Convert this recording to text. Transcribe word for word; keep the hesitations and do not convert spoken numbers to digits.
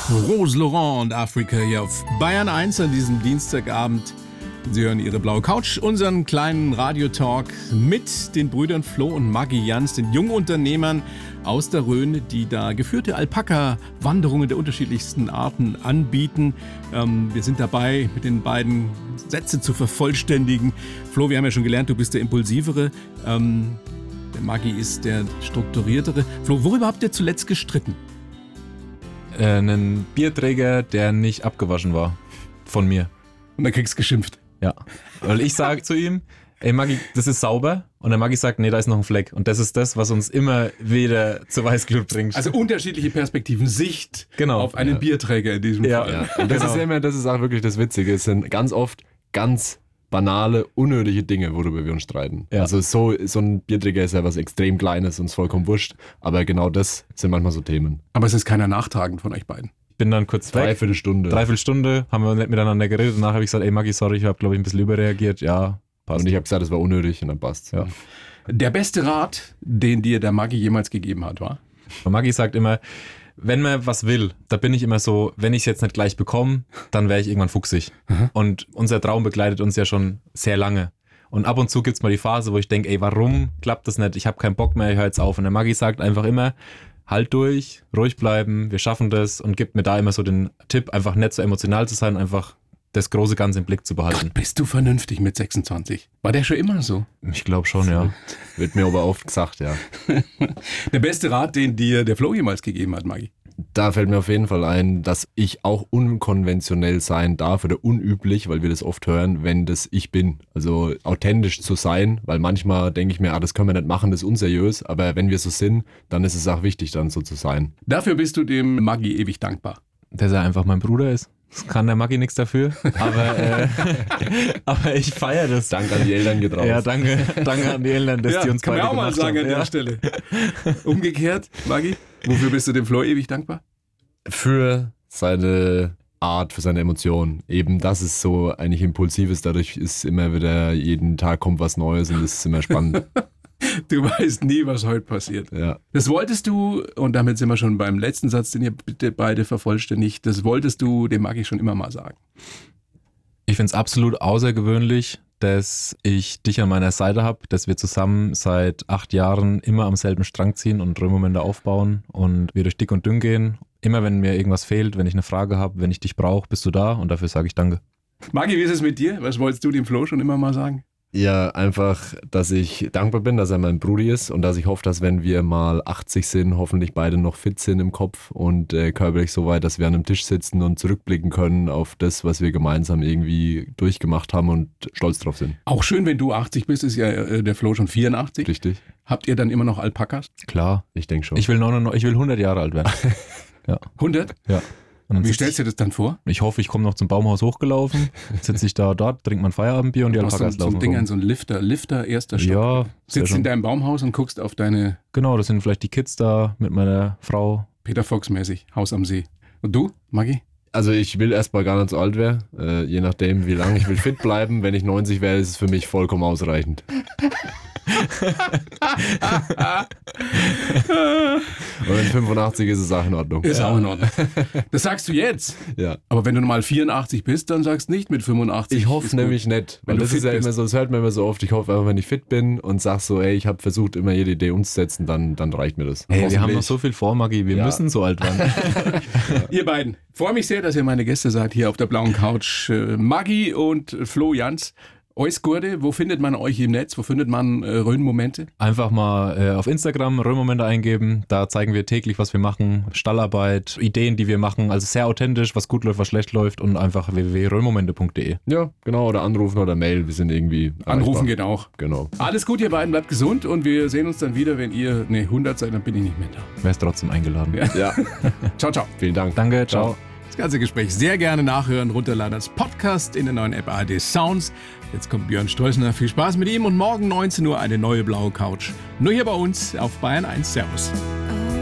Rose Laurent und Afrika hier auf Bayern eins an diesem Dienstagabend. Sie hören Ihre blaue Couch, unseren kleinen Radiotalk mit den Brüdern Flo und Maggi Jans, den jungen Unternehmern aus der Rhön, die da geführte Alpaka-Wanderungen der unterschiedlichsten Arten anbieten. Ähm, wir sind dabei, mit den beiden Sätze zu vervollständigen. Flo, wir haben ja schon gelernt, du bist der Impulsivere. Ähm, der Maggi ist der Strukturiertere. Flo, worüber habt ihr zuletzt gestritten? Äh, einen Bierträger, der nicht abgewaschen war. Von mir. Und dann kriegst du geschimpft. Ja. Weil ich sage zu ihm, ey Maggi, das ist sauber. Und der Maggi sagt, nee, da ist noch ein Fleck. Und das ist das, was uns immer wieder zu Weißglut bringt. Also unterschiedliche Perspektiven, Sicht genau. auf einen ja. Bierträger in diesem ja. Fall. Ja. Und das, genau. ist immer, das ist auch wirklich das Witzige. Es sind ganz oft ganz banale, unnötige Dinge, worüber wir uns streiten. Ja. Also so, so ein Bierträger ist ja was extrem Kleines und ist vollkommen wurscht. Aber genau das sind manchmal so Themen. Aber es ist keiner nachtragend von euch beiden. Bin dann kurz weg. Dreiviertel Stunde. Dreiviertel Stunde, haben wir nicht miteinander geredet. Danach habe ich gesagt, ey Maggi, sorry, ich habe glaube ich ein bisschen überreagiert. Ja, passt. Und ich habe gesagt, das war unnötig und dann passt's. Ja. Der beste Rat, den dir der Maggi jemals gegeben hat, war? Und Maggi sagt immer, wenn man was will, da bin ich immer so, wenn ich es jetzt nicht gleich bekomme, dann wäre ich irgendwann fuchsig. Mhm. Und unser Traum begleitet uns ja schon sehr lange. Und ab und zu gibt es mal die Phase, wo ich denke, ey, warum klappt das nicht? Ich habe keinen Bock mehr, ich höre jetzt auf. Und der Maggi sagt einfach immer, halt durch, ruhig bleiben, wir schaffen das und gibt mir da immer so den Tipp, einfach nicht so emotional zu sein, einfach das große Ganze im Blick zu behalten. Gott, bist du vernünftig mit sechsundzwanzig? War der schon immer so? Ich glaube schon, ja. Wird mir aber oft gesagt, ja. Der beste Rat, den dir der Flo jemals gegeben hat, Maggi? Da fällt mir auf jeden Fall ein, dass ich auch unkonventionell sein darf oder unüblich, weil wir das oft hören, wenn das ich bin. Also authentisch zu sein, weil manchmal denke ich mir, ah, das können wir nicht machen, das ist unseriös, aber wenn wir so sind, dann ist es auch wichtig, dann so zu sein. Dafür bist du dem Maggi ewig dankbar. Dass er einfach mein Bruder ist. Das kann der Maggi nichts dafür, aber, äh, aber ich feiere das. Danke an die Eltern getraut. Ja, danke, danke an die Eltern, dass ja, die uns beide gemacht haben. Kann man auch mal sagen an ja. der Stelle. Umgekehrt, Maggi, wofür bist du dem Flo ewig dankbar? Für seine Art, für seine Emotionen. Eben, dass es so eigentlich impulsiv ist, dadurch ist immer wieder, jeden Tag kommt was Neues und das ist immer spannend. Du weißt nie, was heute passiert. Ja. Das wolltest du, und damit sind wir schon beim letzten Satz, den ihr bitte beide vervollständigt, das wolltest du dem Maggi schon immer mal sagen. Ich finde es absolut außergewöhnlich, dass ich dich an meiner Seite habe, dass wir zusammen seit acht Jahren immer am selben Strang ziehen und Röhmomente aufbauen und wir durch dick und dünn gehen. Immer wenn mir irgendwas fehlt, wenn ich eine Frage habe, wenn ich dich brauche, bist du da und dafür sage ich danke. Maggi, wie ist es mit dir? Was wolltest du dem Flo schon immer mal sagen? Ja, einfach, dass ich dankbar bin, dass er mein Brudi ist und dass ich hoffe, dass wenn wir mal achtzig sind, hoffentlich beide noch fit sind im Kopf und äh, körperlich so weit, dass wir an einem Tisch sitzen und zurückblicken können auf das, was wir gemeinsam irgendwie durchgemacht haben und stolz drauf sind. Auch schön, wenn du achtzig bist, ist ja äh, der Flo schon vierundachtzig. Richtig. Habt ihr dann immer noch Alpakas? Klar. Ich denke schon. Ich will, neunundneunzig, ich will hundert Jahre alt werden. Ja. hundert? Ja. Wie stellst du dir das dann vor? Ich hoffe, ich komme noch zum Baumhaus hochgelaufen, sitze ich da dort, trinke mein Feierabendbier und die Alpakas so, laufen so ein Ding rum. an so ein Lifter, Lifter, erster Stock. Ja. Sitzt in deinem Baumhaus und guckst auf deine... Genau, das sind vielleicht die Kids da mit meiner Frau. Peter Fox-mäßig, Haus am See. Und du, Maggi? Also ich will erstmal gar nicht so alt werden, äh, je nachdem wie lange ich will fit bleiben. Wenn ich neunzig wäre, ist es für mich vollkommen ausreichend. Und wenn fünfundachtzig ist, ist es auch in Ordnung. Ist ja. auch in Ordnung. Das sagst du jetzt. Ja. Aber wenn du mal vierundachtzig bist, dann sagst du nicht mit fünfundachtzig. Ich hoffe nämlich gut. nicht. Weil das ist ja bist. immer so, das hört man immer so oft. Ich hoffe einfach, wenn ich fit bin und sag so, ey, ich habe versucht, immer jede Idee umzusetzen, dann, dann reicht mir das. Hey, wir haben noch so viel vor, Maggi. Wir ja. müssen so alt werden. Ja. Ihr beiden, freue mich sehr, dass ihr meine Gäste seid hier auf der blauen Couch. Maggi und Flo Jans. Eus Gurde, wo findet man euch im Netz? Wo findet man äh, Rhön-Momente? Einfach mal äh, auf Instagram Rhön-Momente eingeben. Da zeigen wir täglich, was wir machen. Stallarbeit, Ideen, die wir machen. Also sehr authentisch, was gut läuft, was schlecht läuft. Und einfach w w w punkt rhönmomente punkt de. Ja, genau. Oder anrufen oder Mail. Wir sind irgendwie Anrufen geht auch. Genau. Alles gut, ihr beiden. Bleibt gesund. Und wir sehen uns dann wieder, wenn ihr ne, hundert seid. Dann bin ich nicht mehr da. Wärst trotzdem eingeladen. Ja. ja. Ciao, ciao. Vielen Dank. Danke, ciao. ciao. Das ganze Gespräch sehr gerne nachhören, runterladen als Podcast in der neuen App A R D Sounds. Jetzt kommt Björn Streusner. Viel Spaß mit ihm und morgen neunzehn Uhr eine neue blaue Couch. Nur hier bei uns auf Bayern eins. Servus.